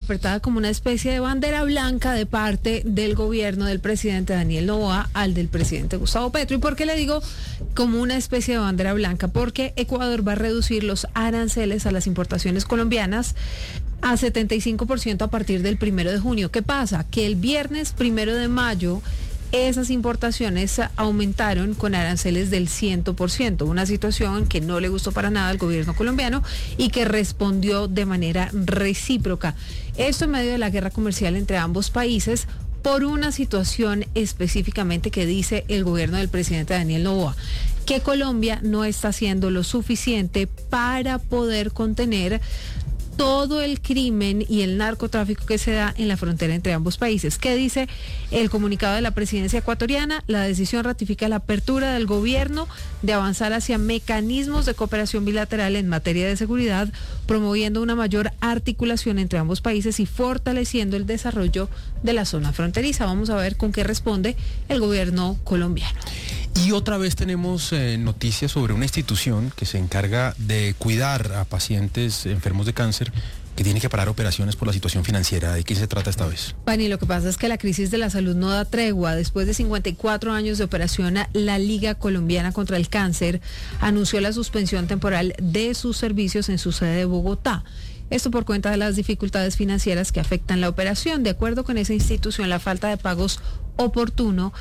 interpretada como una especie de bandera blanca de parte del gobierno del presidente Daniel Noboa al del presidente Gustavo Petro. ¿Y por qué le digo como una especie de bandera blanca? Porque Ecuador va a reducir los aranceles a las importaciones colombianas a 75% a partir del 1 de junio. ¿Qué pasa? Que el viernes 1 de mayo esas importaciones aumentaron con aranceles del 100%, una situación que no le gustó para nada al gobierno colombiano y que respondió de manera recíproca. Esto en medio de la guerra comercial entre ambos países por una situación específicamente que dice el gobierno del presidente Daniel Noboa, que Colombia no está haciendo lo suficiente para poder contener todo el crimen y el narcotráfico que se da en la frontera entre ambos países. ¿Qué dice el comunicado de la presidencia ecuatoriana? La decisión ratifica la apertura del gobierno de avanzar hacia mecanismos de cooperación bilateral en materia de seguridad, promoviendo una mayor articulación entre ambos países y fortaleciendo el desarrollo de la zona fronteriza. Vamos a ver con qué responde el gobierno colombiano. Y otra vez tenemos noticias sobre una institución que se encarga de cuidar a pacientes enfermos de cáncer que tiene que parar operaciones por la situación financiera. ¿De qué se trata esta vez? Pani, lo que pasa es que la crisis de la salud no da tregua. Después de 54 años de operación, la Liga Colombiana contra el Cáncer anunció la suspensión temporal de sus servicios en su sede de Bogotá. Esto por cuenta de las dificultades financieras que afectan la operación. De acuerdo con esa institución, la falta de pagos oportunos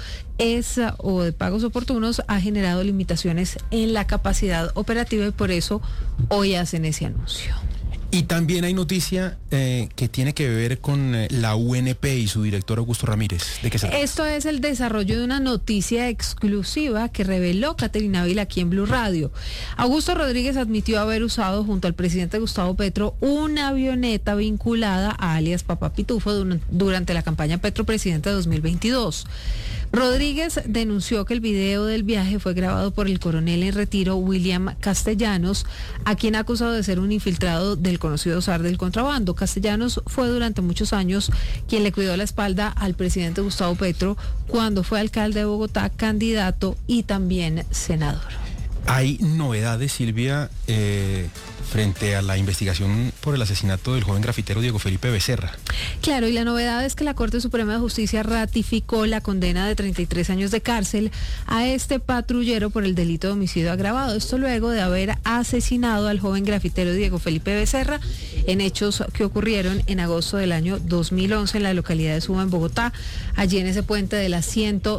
ha generado limitaciones en la capacidad operativa y por eso hoy hacen ese anuncio. Y también hay noticia que tiene que ver con la UNP y su director Augusto Ramírez. ¿De qué se trata? Esto es el desarrollo de una noticia exclusiva que reveló Caterina Ávila aquí en Blue Radio. Augusto Rodríguez admitió haber usado junto al presidente Gustavo Petro una avioneta vinculada a alias Papá Pitufo durante la campaña Petro Presidente 2022. Rodríguez denunció que el video del viaje fue grabado por el coronel en retiro William Castellanos, a quien ha acusado de ser un infiltrado del conocido zar del contrabando. Castellanos fue durante muchos años quien le cuidó la espalda al presidente Gustavo Petro cuando fue alcalde de Bogotá, candidato y también senador. Hay novedades, Silvia, frente a la investigación por el asesinato del joven grafitero Diego Felipe Becerra. Claro, y la novedad es que la Corte Suprema de Justicia ratificó la condena de 33 años de cárcel a este patrullero por el delito de homicidio agravado. Esto luego de haber asesinado al joven grafitero Diego Felipe Becerra en hechos que ocurrieron en agosto del año 2011 en la localidad de Suba, en Bogotá, allí en ese puente de la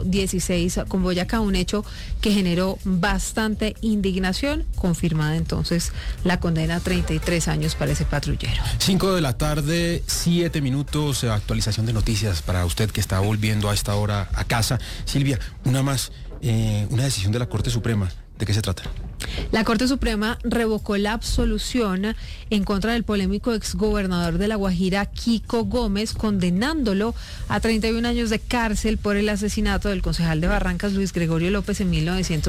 116 con Boyacá, un hecho que generó bastante indignación, confirmada entonces la condena a 33 años para ese patrullero. 5 de la tarde, 7 minutos, actualización de noticias para usted que está volviendo a esta hora a casa. Silvia, una más, una decisión de la Corte Suprema. ¿De qué se trata? La Corte Suprema revocó la absolución en contra del polémico exgobernador de La Guajira, Kiko Gómez, condenándolo a 31 años de cárcel por el asesinato del concejal de Barrancas, Luis Gregorio López, en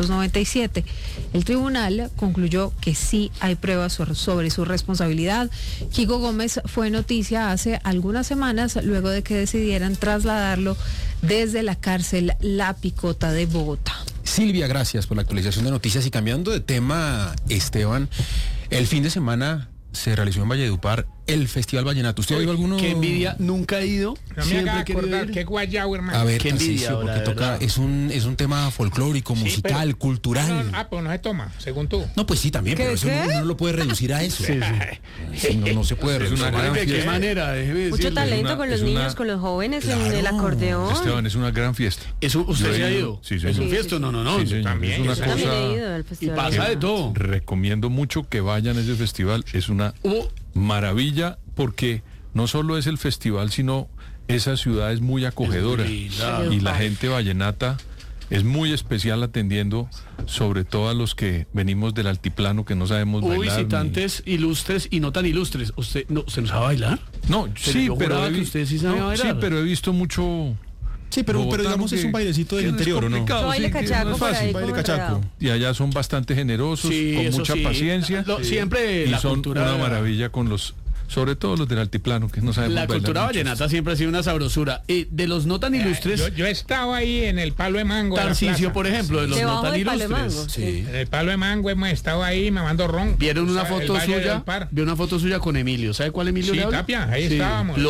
1997. El tribunal concluyó que sí hay pruebas sobre su responsabilidad. Kiko Gómez fue noticia hace algunas semanas luego de que decidieran trasladarlo desde la cárcel La Picota de Bogotá. Silvia, gracias por la actualización de noticias. Y cambiando de tema, Esteban, el fin de semana se realizó en Valledupar el Festival Vallenato. ¿Usted ha ido alguno? Qué envidia, nunca he ido. No me haga acordar, qué guayabo, hermano. A ver, qué envidia, Tarcisio, porque ahora, toca, es un tema folclórico, Sí, musical, pero- cultural. Pues no se toma, según tú. No, pues sí, también, pero eso uno no lo puede reducir a eso. Sí, no se puede reducir. ¿De qué manera? Déjeme Mucho decirle. talento con los niños, con los jóvenes, en el Claro. acordeón. Esteban, es una gran fiesta. ¿Usted Yo se he ha ido. ido? Sí, ¿Es señor. un fiesto? No. Sí, señor. también, Es una yo También he cosa... ido al Y festival. pasa de todo. Recomiendo mucho que vayan a ese festival. Es una maravilla porque no solo es el festival, sino esa ciudad es muy acogedora. muy linda. Y la gente vallenata es muy especial atendiendo sobre todo a los que venimos del altiplano que no sabemos Hubo bailar. visitantes ilustres y no tan ilustres. ¿Usted no sabe bailar? No, sí, yo pero juraba que usted sí sabe bailar. sí, pero he visto mucho. Sí, pero Bogotano digamos es que- un bailecito del que es interior, ¿o no? complicado, Yo baile sí, que cachaco no es por fácil. ahí, baile como cachaco. enredado. Y allá son bastante generosos, Sí, con eso mucha sí. paciencia. Siempre Y la son cultura... una maravilla con los, sobre todo los del altiplano, que no sabemos La bailar cultura mucho. vallenata siempre ha sido una sabrosura. De los no tan ilustres, Yo he estado ahí en el Palo de Mango. de la Tarcisio, plaza. por ejemplo, de los no Debajo tan del Palo de ilustres. Mango. Sí. En el Palo de Mango hemos estado ahí mamando ron. Vieron una O sea, el foto Valle suya, del Par. vio una foto suya con Emilio. ¿Sabe cuál Emilio Sí, le habla? Tapia, ahí Sí. estábamos.